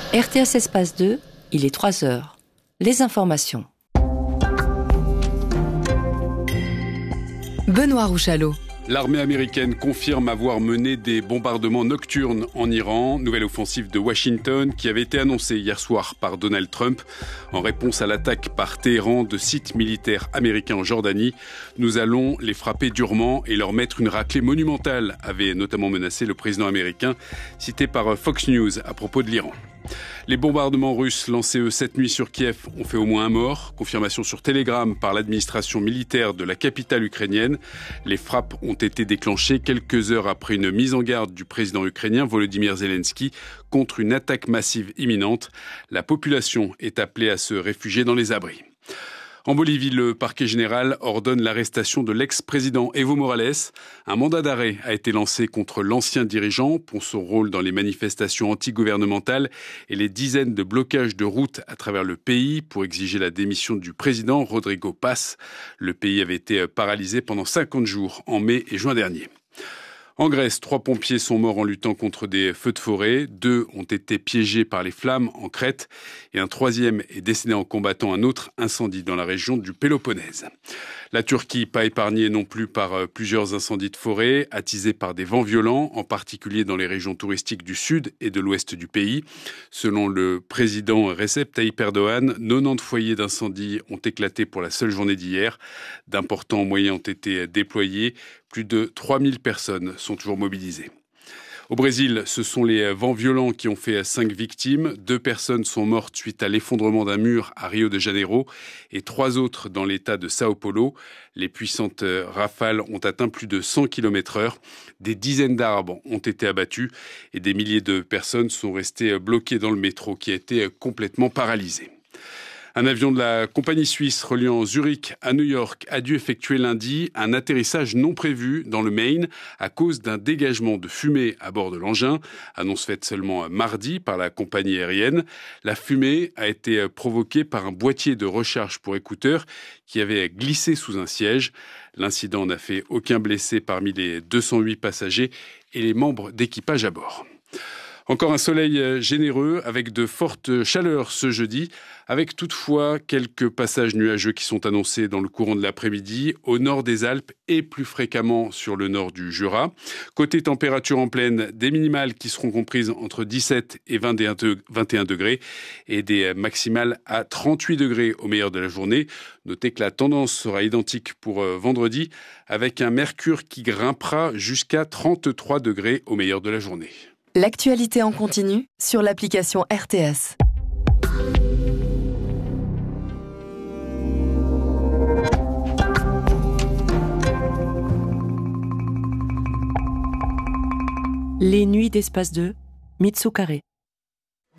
RTS Espace 2, il est 3 heures. Les informations. Benoît Rouchalot. L'armée américaine confirme avoir mené des bombardements nocturnes en Iran, nouvelle offensive de Washington qui avait été annoncée hier soir par Donald Trump. En réponse à l'attaque par Téhéran de sites militaires américains en Jordanie, nous allons les frapper durement et leur mettre une raclée monumentale, avait notamment menacé le président américain, cité par Fox News à propos de l'Iran. Les bombardements russes lancés cette nuit sur Kiev ont fait au moins un mort. Confirmation sur Telegram par l'administration militaire de la capitale ukrainienne. Les frappes ont été déclenchées quelques heures après une mise en garde du président ukrainien Volodymyr Zelensky contre une attaque massive imminente. La population est appelée à se réfugier dans les abris. En Bolivie, le parquet général ordonne l'arrestation de l'ex-président Evo Morales. Un mandat d'arrêt a été lancé contre l'ancien dirigeant pour son rôle dans les manifestations antigouvernementales et les dizaines de blocages de routes à travers le pays pour exiger la démission du président Rodrigo Paz. Le pays avait été paralysé pendant 50 jours en mai et juin dernier. En Grèce, 3 pompiers sont morts en luttant contre des feux de forêt. 2 ont été piégés par les flammes en Crète. Et un 3e est décédé en combattant un autre incendie dans la région du Péloponnèse. La Turquie, pas épargnée non plus par plusieurs incendies de forêt, attisés par des vents violents, en particulier dans les régions touristiques du sud et de l'ouest du pays. Selon le président Recep Tayyip Erdogan, 90 foyers d'incendie ont éclaté pour la seule journée d'hier. D'importants moyens ont été déployés. Plus de 3000 personnes sont toujours mobilisées. Au Brésil, ce sont les vents violents qui ont fait 5 victimes. 2 personnes sont mortes suite à l'effondrement d'un mur à Rio de Janeiro et 3 autres dans l'état de Sao Paulo. Les puissantes rafales ont atteint plus de 100 km/h. Des dizaines d'arbres ont été abattus et des milliers de personnes sont restées bloquées dans le métro qui a été complètement paralysé. Un avion de la compagnie suisse reliant Zurich à New York a dû effectuer lundi un atterrissage non prévu dans le Maine à cause d'un dégagement de fumée à bord de l'engin. Annonce faite seulement mardi par la compagnie aérienne. La fumée a été provoquée par un boîtier de recharge pour écouteurs qui avait glissé sous un siège. L'incident n'a fait aucun blessé parmi les 208 passagers et les membres d'équipage à bord. Encore un soleil généreux avec de fortes chaleurs ce jeudi, avec toutefois quelques passages nuageux qui sont annoncés dans le courant de l'après-midi au nord des Alpes et plus fréquemment sur le nord du Jura. Côté température en pleine, des minimales qui seront comprises entre 17 et 21 degrés et des maximales à 38 degrés au meilleur de la journée. Notez que la tendance sera identique pour vendredi avec un mercure qui grimpera jusqu'à 33 degrés au meilleur de la journée. L'actualité en continu sur l'application RTS. Les nuits d'Espace 2, Mitsu Carré.